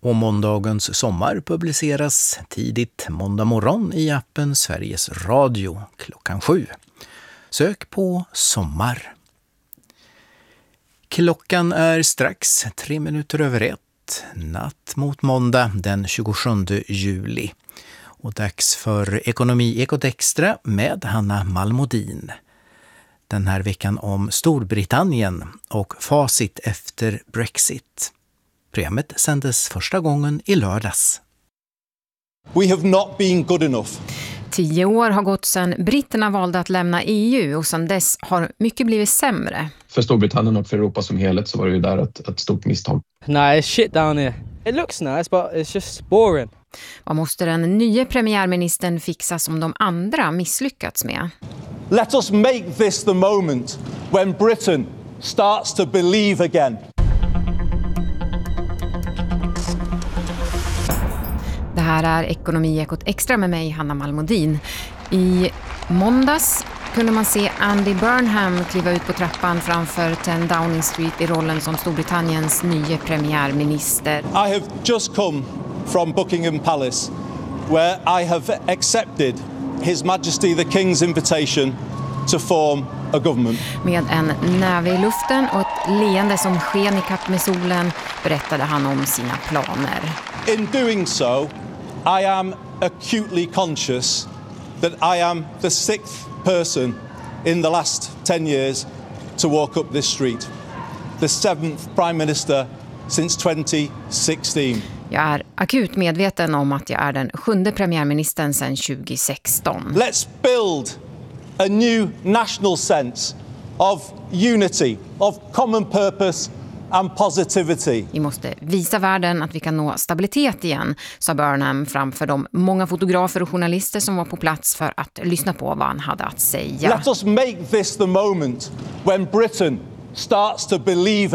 Och måndagens sommar publiceras tidigt måndag morgon i appen Sveriges Radio 7:00. Sök på sommar. Klockan är strax 1:03, natt mot måndag den 27 juli. Och dags för Ekonomi-ekot extra med Hanna Malmodin. Den här veckan om Storbritannien och facit efter Brexit. Programmet sändes första gången i lördags. We have not been good enough. 10 år har gått sedan britterna valde att lämna EU och sedan dess har mycket blivit sämre. För Storbritannien och för Europa som helhet så var det ju där ett stort misstag. Nah, it's shit down here. It looks nice but it's just boring. Vad måste den nya premiärministern fixa som de andra misslyckats med? Let us make this the moment when Britain starts to believe again. Det här är Ekonomi-ekot extra med mig, Hanna Malmodin. I måndags kunde man se Andy Burnham kliva ut på trappan framför 10 Downing Street i rollen som Storbritanniens nya premiärminister. I have just come from Buckingham Palace where I have accepted His Majesty the King's invitation to form a government. Med en näve i luften och ett leende som sken i kapp med solen berättade han om sina planer. In doing so, I am acutely conscious that I am the 6th person in the last 10 years to walk up this street. The 7th Prime Minister since 2016. Jag är akut medveten om att jag är den 7:e premiärministern sedan 2016. Let's build a new national sense of unity, of common purpose and positivity. Vi måste visa världen att vi kan nå stabilitet igen, sa Burnham framför de många fotografer och journalister som var på plats för att lyssna på vad han hade att säga. Let us make this the moment when Britain starts to believe